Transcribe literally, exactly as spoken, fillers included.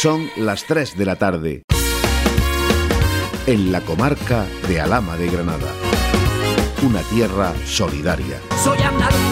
Son las tres de la tarde. En la comarca de Alhama de Granada. Una tierra solidaria. Soy andaluz.